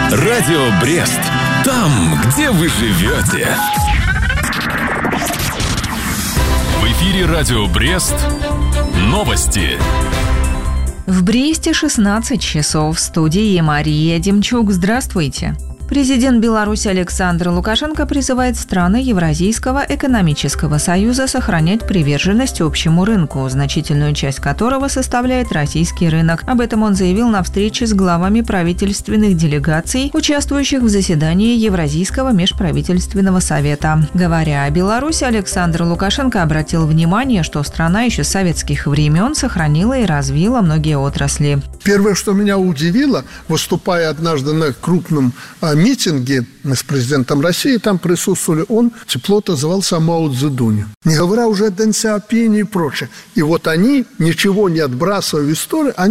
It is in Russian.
Радио Брест. Там, где вы живете. В эфире Радио Брест. Новости. В Бресте 16 часов. В студии Мария Демчук. Здравствуйте. Президент Беларуси Александр Лукашенко призывает страны Евразийского экономического союза сохранять приверженность общему рынку, значительную часть которого составляет российский рынок. Об этом он заявил на встрече с главами правительственных делегаций, участвующих в заседании Евразийского межправительственного совета. Говоря о Беларуси, Александр Лукашенко обратил внимание, что страна еще с советских времен сохранила и развила многие отрасли. Первое, что меня удивило, выступая однажды на крупном митинге с президентом России, там присутствовали, он тепло отозвался о Мао Цзэдуне, не говоря уже о Дэн Сяопине и прочее. И вот они, ничего не отбрасывая в историю,